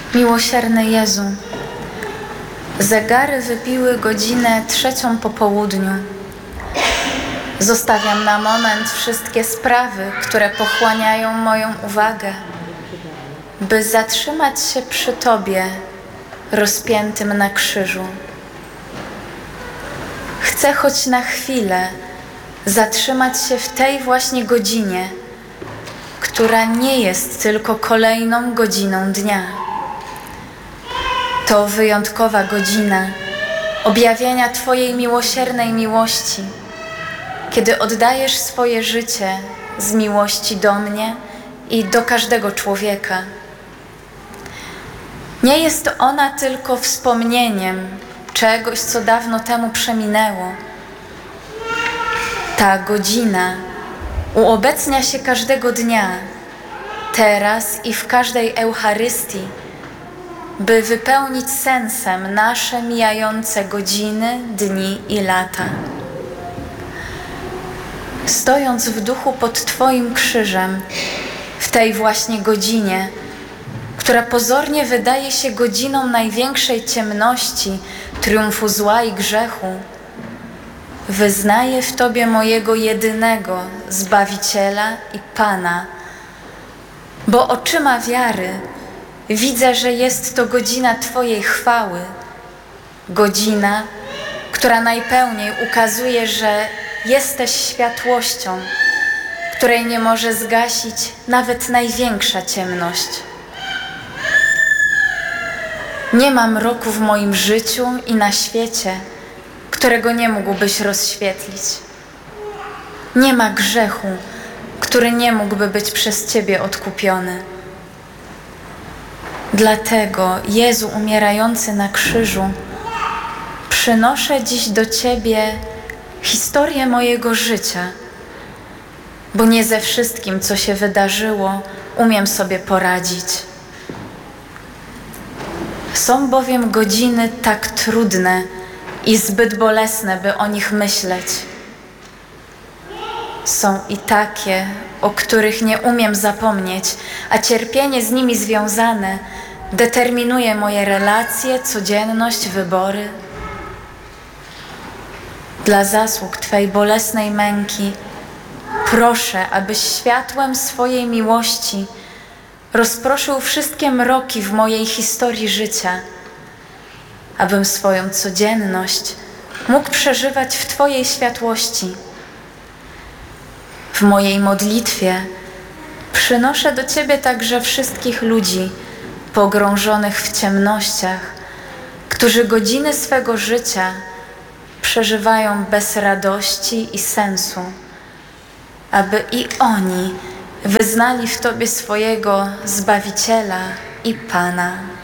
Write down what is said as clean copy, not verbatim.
Miłosierny Jezu, zegary wybiły godzinę 3 po południu. Zostawiam na moment wszystkie sprawy, które pochłaniają moją uwagę, by zatrzymać się przy Tobie, rozpiętym na krzyżu. Chcę choć na chwilę zatrzymać się w tej właśnie godzinie, która nie jest tylko kolejną godziną dnia. To wyjątkowa godzina objawienia Twojej miłosiernej miłości, kiedy oddajesz swoje życie z miłości do mnie i do każdego człowieka. Nie jest ona tylko wspomnieniem czegoś, co dawno temu przeminęło. Ta godzina uobecnia się każdego dnia, teraz i w każdej Eucharystii, by wypełnić sensem nasze mijające godziny, dni i lata. Stojąc w duchu pod Twoim krzyżem, w tej właśnie godzinie, która pozornie wydaje się godziną największej ciemności, triumfu zła i grzechu, wyznaję w Tobie mojego jedynego Zbawiciela i Pana, bo oczyma wiary widzę, że jest to godzina Twojej chwały, godzina, która najpełniej ukazuje, że jesteś światłością, której nie może zgasić nawet największa ciemność. Nie ma mroku w moim życiu i na świecie, którego nie mógłbyś rozświetlić. Nie ma grzechu, który nie mógłby być przez Ciebie odkupiony. Dlatego, Jezu umierający na krzyżu, przynoszę dziś do Ciebie historię mojego życia, bo nie ze wszystkim, co się wydarzyło, umiem sobie poradzić. Są bowiem godziny tak trudne i zbyt bolesne, by o nich myśleć. Są i takie, o których nie umiem zapomnieć, a cierpienie z nimi związane determinuje moje relacje, codzienność, wybory. Dla zasług Twej bolesnej męki proszę, abyś światłem swojej miłości rozproszył wszystkie mroki w mojej historii życia, abym swoją codzienność mógł przeżywać w Twojej światłości. W mojej modlitwie przynoszę do Ciebie także wszystkich ludzi pogrążonych w ciemnościach, którzy godziny swego życia przeżywają bez radości i sensu, aby i oni wyznali w Tobie swojego Zbawiciela i Pana.